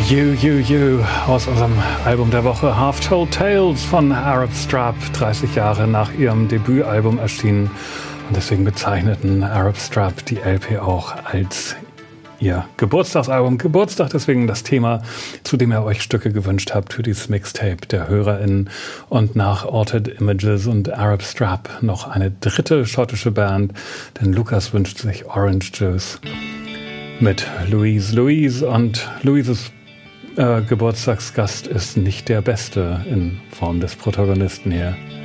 You aus unserem Album der Woche Half Told Tales von Arab Strap, 30 Jahre nach ihrem Debütalbum erschienen, und deswegen bezeichneten Arab Strap die LP auch als ihr Geburtstagsalbum. Geburtstag, deswegen das Thema, zu dem ihr euch Stücke gewünscht habt für dieses Mixtape der HörerInnen. Und nach Altered Images und Arab Strap noch eine dritte schottische Band, denn Lukas wünscht sich Orange Juice mit Louise. Und Louises Geburtstagsgast ist nicht der Beste in Form des Protagonisten hier.